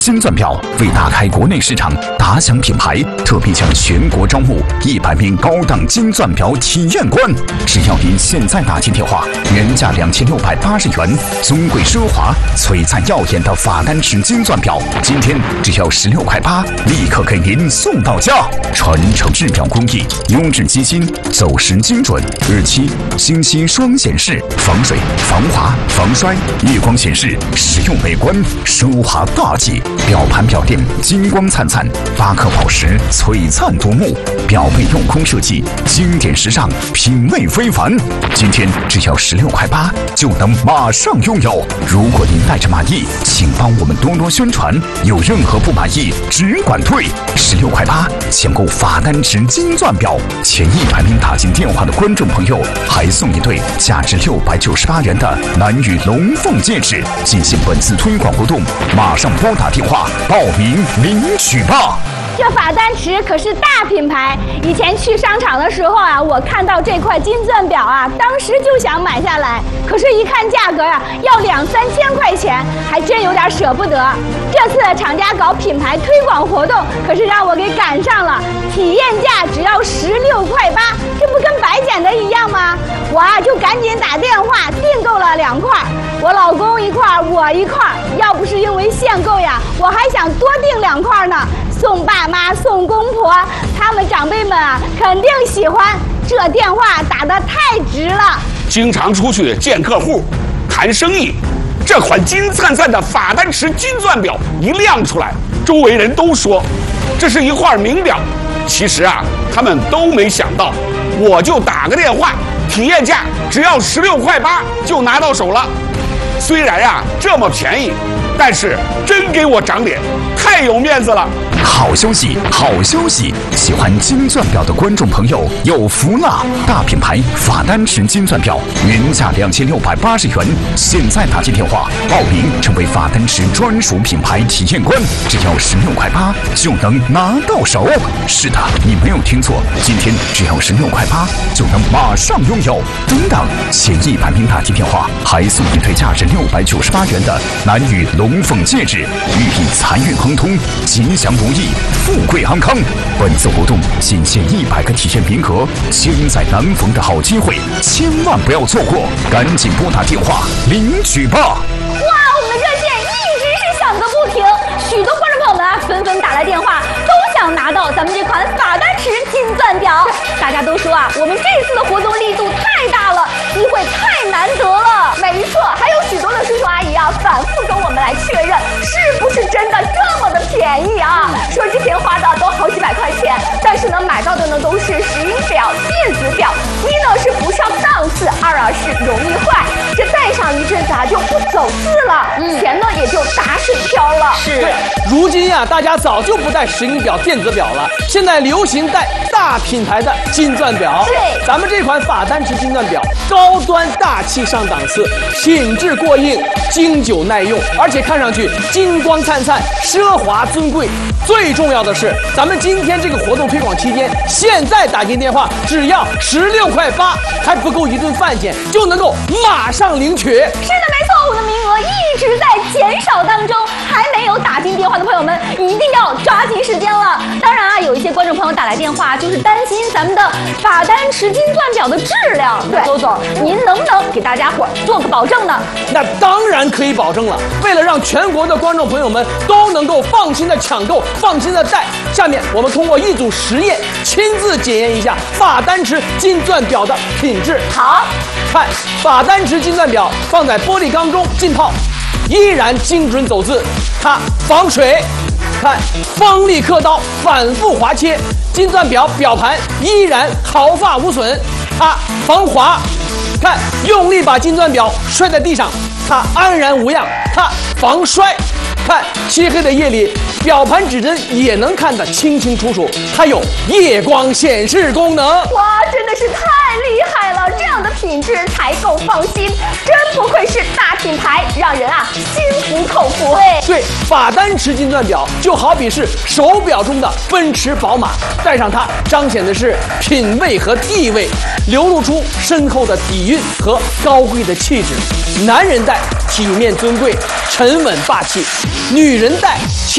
金钻表为打开国内市场，打响品牌，特别向全国招募100名高档金钻表体验官。只要您现在打进电话，原价2680元，尊贵奢华、璀璨耀眼的法丹池金钻表，今天只要16块8，立刻给您送到家。传承制表工艺，优质机芯，走时精准，日期、星期双显示，防水、防滑、防摔，夜光显示，实用美观，奢华大气。表盘表垫金光灿灿，8克宝石璀璨夺目，表背镂空设计，经典时尚，品味非凡。今天只要16块8，就能马上拥有。如果您带着满意，请帮我们多多宣传，有任何不满意只管退。16块8，抢购法丹池金钻表，前100名打进电话的观众朋友，还送一对价值698元的蓝雨龙凤戒指。进行本次推广活动，马上拨打电话报名领取吧。 这法丹池可是大品牌，以前去商场的时候啊，我看到这块金钻表啊，当时就想买下来，可是一看价格啊，要2、3千块钱，还真有点舍不得。这次厂家搞品牌推广活动，可是让我给赶上了，体验价只要16块8，这不跟白捡的一样吗？我啊就赶紧打电话订购了2块，我老公1块，我1块。要不是因为限购呀，我还想多订2块呢。送爸妈、送公婆，他们长辈们啊，肯定喜欢。这电话打得太值了。 经常出去见客户、谈生意，这款金灿灿的法丹池金钻表一亮出来，周围人都说这是一块名表。其实啊，他们都没想到，我就打个电话，体验价只要16块8就拿到手了。虽然啊这么便宜，但是真给我长脸，太有面子了。 好消息，好消息！喜欢金钻表的观众朋友有福了！大品牌法丹池金钻表原价2680元，现在打进电话报名成为法丹池专属品牌体验官，只要16块8就能拿到手。是的，你没有听错，今天只要16块8就能马上拥有。等等，前100名打进电话还送一对价值698元的蓝雨龙凤戒指，寓意财运亨通，吉祥如意，富贵安康。本次活动仅限100个体验名额，千载难逢的好机会，千万不要错过，赶紧拨打电话领取吧！ 哇，我们的热线一直是响个不停，许多观众朋友们啊纷纷打来电话，都想拿到咱们这款法丹池金钻表。大家都说啊，我们这次的活动力度太大了，机会太难得了。没错，还有许多的叔叔阿姨啊，反复跟我们来确认是不是真的这么的便宜啊，说之前花的都好几百块钱，但是呢买到的呢都是石英表、电子表，一呢是不上档次，二啊是容易坏，这戴上一阵子啊就不走字了，钱呢也就打水漂了。 对，如今呀，大家早就不戴石英表、电子表了，现在流行戴大品牌的金钻表。 对， 咱们这款法丹池金钻表，高端大气上档次，品质过硬，经久耐用，而且看上去金光灿灿，奢华尊贵。最重要的是，咱们今天这个活动推广期间，现在打进电话只要16块8，还不够一顿饭钱，就能够马上领取。 是的，没错，我的名额一直在减少当中，还没有打进电话的朋友们一定要抓紧时间了。当然啊，有一些观众朋友打来电话，就是担心咱们的法丹池金钻表的质量。对，周总，您能不能给大家伙做个保证呢？ 那当然可以保证了。为了让全国的观众朋友们都能够放心的抢购、放心的戴，下面我们通过一组实验，亲自检验一下法丹池金钻表的品质。 好， 看法丹池金钻表放在玻璃缸中浸泡，依然精准走字，它防水。看锋利刻刀，反复划切，金钻表表盘依然毫发无损，它防滑。看用力把金钻表摔在地上，它安然无恙，它防摔。看漆黑的夜里，表盘指针也能看得清清楚楚，它有夜光显示功能。 哇，真的是太厉害了！这样的品质才够放心，真不愧是大品牌，让人啊心服口服。 对，法丹池金钻表就好比是手表中的奔驰、宝马，戴上它彰显的是品味和地位，流露出深厚的底蕴和高贵的气质。男人戴体面尊贵、沉稳霸气，女人戴